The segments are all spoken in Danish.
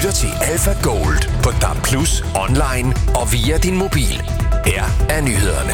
lytter til Alpha Gold på DAB+, online og via din mobil. Her er nyhederne.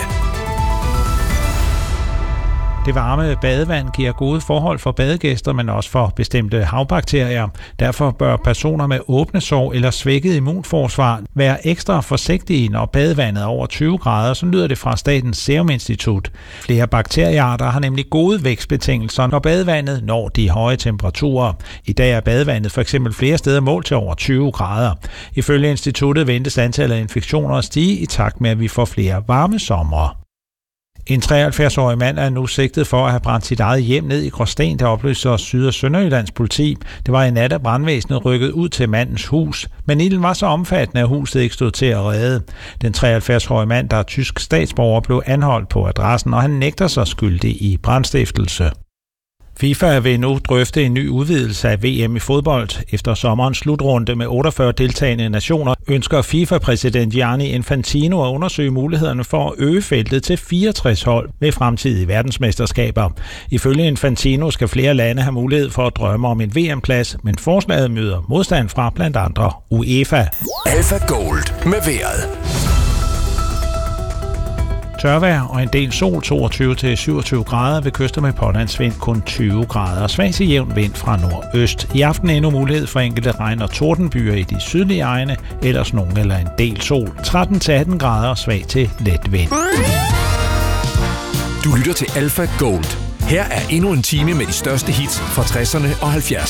Det varme badevand giver gode forhold for badegæster, men også for bestemte havbakterier. Derfor bør personer med åbne sår eller svækket immunforsvar være ekstra forsigtige, når badevandet er over 20 grader, så lyder det fra Statens Serum Institut. Flere bakteriearter har nemlig gode vækstbetingelser, når badevandet når de høje temperaturer. I dag er badevandet for eksempel flere steder målt til over 20 grader. Ifølge instituttet ventes antallet af infektioner at stige i takt med, at vi får flere varme somre. En 73-årig mand er nu sigtet for at have brændt sit eget hjem ned i Gråsten, der oplyser Syd- og Sønderjyllands politi. Det var i nat, at brandvæsenet rykket ud til mandens hus, men ilden var så omfattende, at huset ikke stod til at redde. Den 73-årige mand, der er tysk statsborger, blev anholdt på adressen, og han nægter sig skyldig i brandstiftelse. FIFA vil nu drøfte en ny udvidelse af VM i fodbold. Efter sommerens slutrunde med 48 deltagende nationer ønsker FIFA-præsident Gianni Infantino at undersøge mulighederne for at øge feltet til 64 hold ved fremtidige verdensmesterskaber. Ifølge Infantino skal flere lande have mulighed for at drømme om en VM-plads, men forslaget møder modstand fra blandt andre UEFA. Alpha Gold med vejret. Tørvejr og en del sol, 22-27 grader, ved kyster med pålandsvind kun 20 grader. Svag til jævn vind fra nordøst. I aften endnu mulighed for enkelte regn- og tordenbyer i de sydlige egne, ellers nogen eller en del sol. 13-18 grader, svag til let vind. Du lytter til Alpha Gold. Her er endnu en time med de største hits fra 60'erne og 70'erne.